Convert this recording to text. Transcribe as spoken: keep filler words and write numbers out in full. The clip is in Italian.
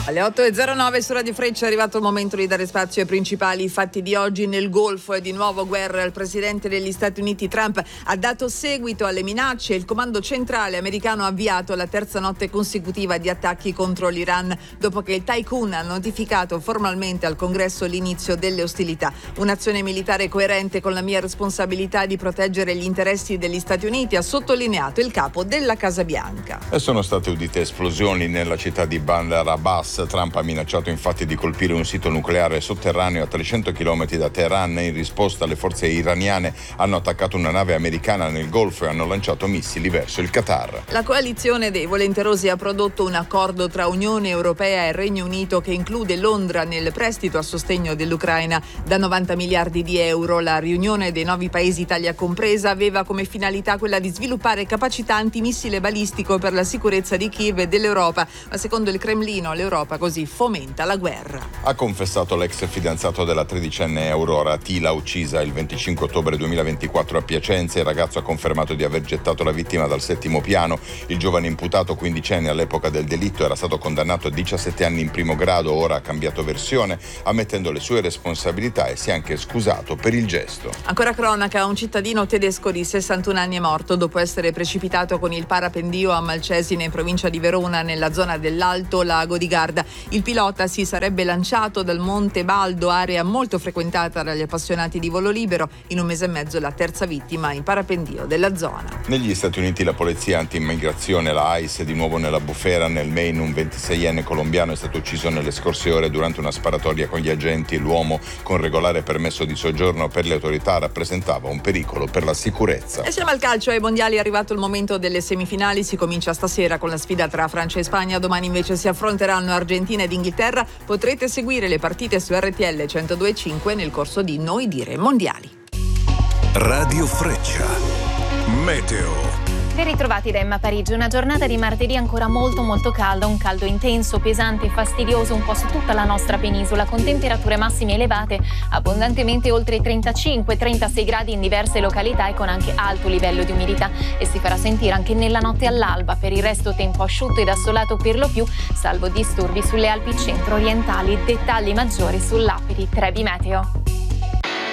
Alle otto e zero nove su Radio Freccia è arrivato il momento di dare spazio ai principali fatti di oggi. Nel Golfo è di nuovo guerra. Il presidente degli Stati Uniti Trump ha dato seguito alle minacce e il comando centrale americano ha avviato la terza notte consecutiva di attacchi contro l'Iran dopo che il Tycoon ha notificato formalmente al Congresso l'inizio delle ostilità. Un'azione militare coerente con la mia responsabilità di proteggere gli interessi degli Stati Uniti, ha sottolineato il capo della Casa Bianca. E sono state udite esplosioni nella città di Bandar Abbas. Trump ha minacciato infatti di colpire un sito nucleare sotterraneo a trecento chilometri da Teheran. In risposta le forze iraniane hanno attaccato una nave americana nel Golfo e hanno lanciato missili verso il Qatar. La coalizione dei volenterosi ha prodotto un accordo tra Unione Europea e Regno Unito che include Londra nel prestito a sostegno dell'Ucraina da novanta miliardi di euro. La riunione dei nove paesi, Italia compresa, aveva come finalità quella di sviluppare capacità antimissile balistico per la sicurezza di Kiev e dell'Europa, ma secondo il Cremlino l'Europa così fomenta la guerra. Ha confessato l'ex fidanzato della tredicenne Aurora Tila, uccisa il venticinque ottobre duemilaventiquattro a Piacenza. Il ragazzo ha confermato di aver gettato la vittima dal settimo piano. Il giovane imputato, quindicenne all'epoca del delitto, era stato condannato a diciassette anni in primo grado. Ora ha cambiato versione, ammettendo le sue responsabilità, e si è anche scusato per il gesto. Ancora cronaca, un cittadino tedesco di sessantuno anni è morto dopo essere precipitato con il parapendio a Malcesine in provincia di Verona, nella zona dell'Alto Lago di Garda. Il pilota si sarebbe lanciato dal Monte Baldo, area molto frequentata dagli appassionati di volo libero. In un mese e mezzo la terza vittima in parapendio della zona. Negli Stati Uniti la polizia anti-immigrazione, la ICE, è di nuovo nella bufera. Nel Maine un ventiseienne colombiano è stato ucciso nelle scorse ore durante una sparatoria con gli agenti. L'uomo, con regolare permesso di soggiorno per le autorità, rappresentava un pericolo per la sicurezza. E siamo al calcio. Ai mondiali è arrivato il momento delle semifinali. Si comincia stasera con la sfida tra Francia e Spagna. Domani invece si affronteranno Argentina ed Inghilterra. Potrete seguire le partite su R T L centodue e cinque nel corso di Noi Dire Mondiali. Radio Freccia. Meteo. Ben ritrovati da Emma Parigi. Una giornata di martedì ancora molto molto calda, un caldo intenso, pesante e fastidioso un po' su tutta la nostra penisola, con temperature massime elevate abbondantemente oltre i trentacinque trentasei gradi in diverse località e con anche alto livello di umidità, e si farà sentire anche nella notte all'alba. Per il resto tempo asciutto ed assolato per lo più, salvo disturbi sulle Alpi centro-orientali. Dettagli maggiori sull'app di Trebi Meteo.